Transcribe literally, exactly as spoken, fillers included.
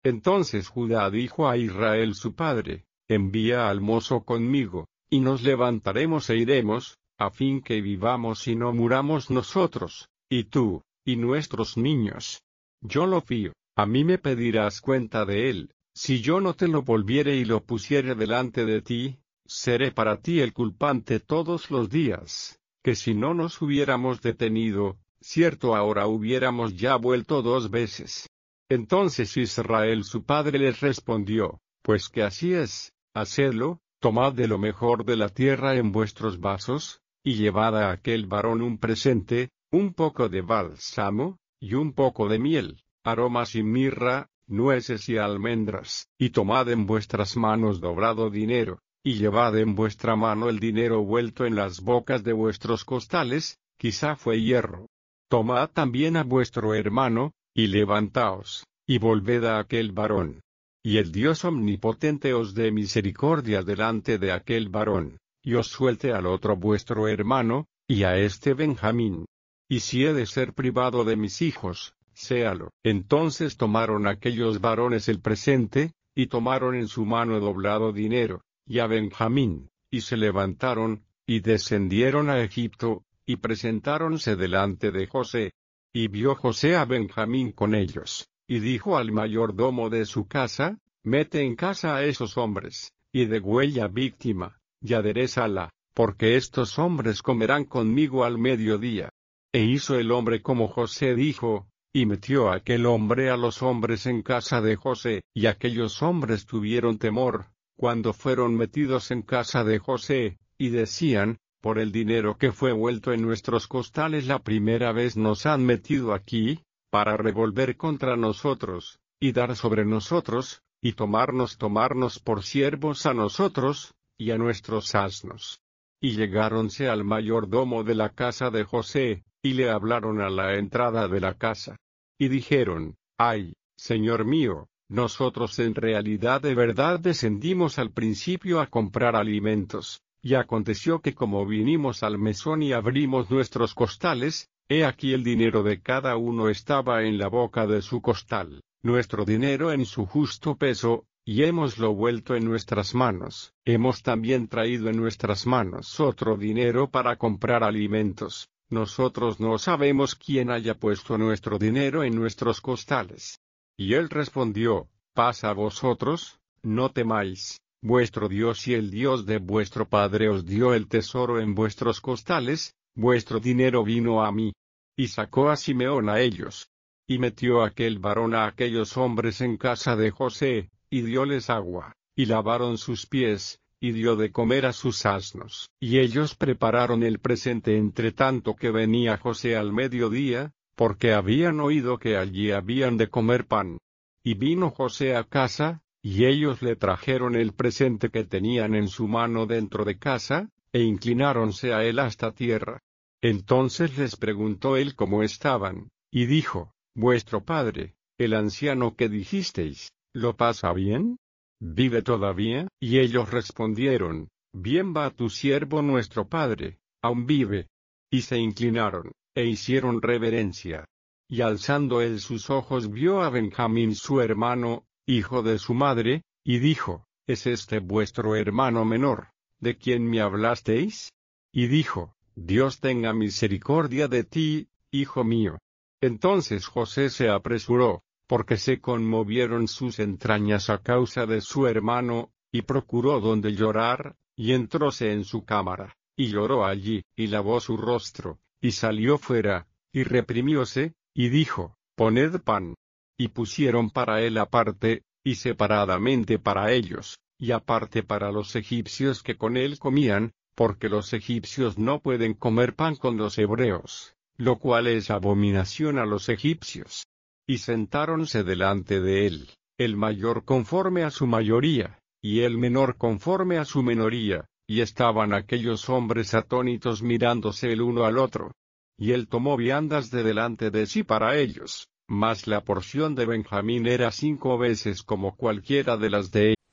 Entonces Judá dijo a Israel su padre: envía al mozo conmigo, y nos levantaremos e iremos, a fin que vivamos y no muramos nosotros, y tú, y nuestros niños. Yo lo fío, a mí me pedirás cuenta de él. Si yo no te lo volviere y lo pusiere delante de ti, seré para ti el culpante todos los días, que si no nos hubiéramos detenido, cierto ahora hubiéramos ya vuelto dos veces. Entonces Israel su padre les respondió: pues que así es, hacedlo, tomad de lo mejor de la tierra en vuestros vasos, y llevad a aquel varón un presente, un poco de bálsamo, y un poco de miel, aromas y mirra, nueces y almendras, y tomad en vuestras manos doblado dinero, y llevad en vuestra mano el dinero vuelto en las bocas de vuestros costales, quizá fue hierro. Tomad también a vuestro hermano, y levantaos, y volved a aquel varón. Y el Dios omnipotente os dé misericordia delante de aquel varón, y os suelte al otro vuestro hermano, y a este Benjamín. Y si he de ser privado de mis hijos, séalo. Entonces tomaron aquellos varones el presente, y tomaron en su mano doblado dinero, y a Benjamín, y se levantaron, y descendieron a Egipto, y presentáronse delante de José. Y vio José a Benjamín con ellos, y dijo al mayordomo de su casa: mete en casa a esos hombres, y degüella víctima, y aderézala, porque estos hombres comerán conmigo al mediodía. E hizo el hombre como José dijo, y metió aquel hombre a los hombres en casa de José, y aquellos hombres tuvieron temor, cuando fueron metidos en casa de José, y decían: por el dinero que fue vuelto en nuestros costales la primera vez nos han metido aquí, para revolver contra nosotros, y dar sobre nosotros, y tomarnos tomarnos por siervos a nosotros, y a nuestros asnos. Y llegáronse al mayordomo de la casa de José, y le hablaron a la entrada de la casa. Y dijeron: ay, señor mío, nosotros en realidad de verdad descendimos al principio a comprar alimentos. Y aconteció que como vinimos al mesón y abrimos nuestros costales, he aquí el dinero de cada uno estaba en la boca de su costal, nuestro dinero en su justo peso, y hémoslo vuelto en nuestras manos. Hemos también traído en nuestras manos otro dinero para comprar alimentos. Nosotros no sabemos quién haya puesto nuestro dinero en nuestros costales. Y él respondió: paz a vosotros, no temáis. Vuestro Dios y el Dios de vuestro padre os dio el tesoro en vuestros costales, vuestro dinero vino a mí. Y sacó a Simeón a ellos. Y metió aquel varón a aquellos hombres en casa de José, y dióles agua, y lavaron sus pies, y dio de comer a sus asnos. Y ellos prepararon el presente entre tanto que venía José al mediodía, porque habían oído que allí habían de comer pan. Y vino José a casa, y ellos le trajeron el presente que tenían en su mano dentro de casa, e inclináronse a él hasta tierra. Entonces les preguntó él cómo estaban, y dijo: vuestro padre, el anciano que dijisteis, ¿lo pasa bien? ¿Vive todavía? Y ellos respondieron: bien va tu siervo nuestro padre, aún vive. Y se inclinaron, e hicieron reverencia. Y alzando él sus ojos vio a Benjamín su hermano, hijo de su madre, y dijo: ¿es este vuestro hermano menor, de quien me hablasteis? Y dijo: Dios tenga misericordia de ti, hijo mío. Entonces José se apresuró, porque se conmovieron sus entrañas a causa de su hermano, y procuró donde llorar, y entróse en su cámara, y lloró allí, y lavó su rostro, y salió fuera, y reprimióse, y dijo: poned pan. Y pusieron para él aparte, y separadamente para ellos, y aparte para los egipcios que con él comían, porque los egipcios no pueden comer pan con los hebreos, lo cual es abominación a los egipcios. Y sentáronse delante de él, el mayor conforme a su mayoría, y el menor conforme a su menoría, y estaban aquellos hombres atónitos mirándose el uno al otro. Y él tomó viandas de delante de sí para ellos, mas la porción de Benjamín era cinco veces como cualquiera de las de ellos.